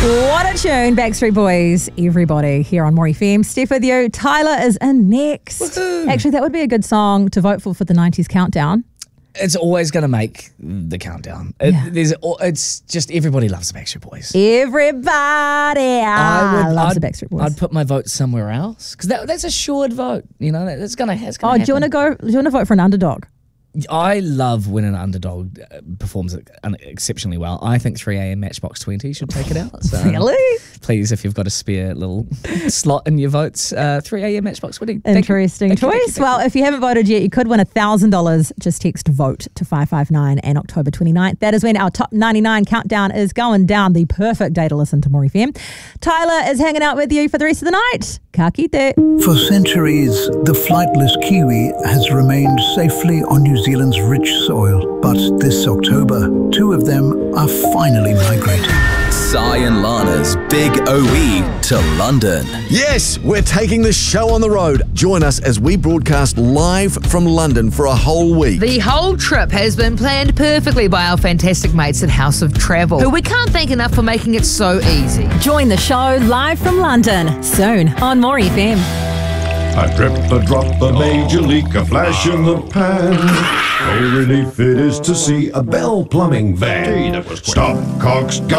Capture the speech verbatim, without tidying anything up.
What a tune, Backstreet Boys, everybody here on More F M. Steph with you. Tyler is in next. Woohoo. Actually, that would be a good song to vote for for the nineties countdown. It's always going to make the countdown. It, Yeah. there's, it's just everybody loves the Backstreet Boys. Everybody I loves I'd, the Backstreet Boys. I'd put my vote somewhere else because that, that's a assured vote. You know, that, that's going to oh, happen. do you want to go? Do you want to vote for an underdog? I love when an underdog uh, performs un- exceptionally well. I think three a.m. Matchbox twenty should take it out. So Really? please, if you've got a spare little slot in your votes, uh, three a.m. Matchbox twenty. Thank you. Interesting Thank you, choice. thank you, thank Well, if you haven't voted yet, you could win one thousand dollars. Just text VOTE to five five nine and October twenty-ninth. That is when our top ninety-nine countdown is going down. The perfect day to listen to More F M. Tyler is hanging out with you for the rest of the night. Ka kite. For centuries, the flightless kiwi has remained safely on New Zealand's rich soil. But this October, two of them are finally migrating. Sai and Lana's Big O E to London. Yes, we're taking the show on the road. Join us as we broadcast live from London for a whole week. The whole trip has been planned perfectly by our fantastic mates at House of Travel, who we can't thank enough for making it so easy. Join the show live from London soon on More F M. A drip, a drop, a major leak, a flash in the pan. Oh, relief it is to see a Bell Plumbing van. Stop, cogs,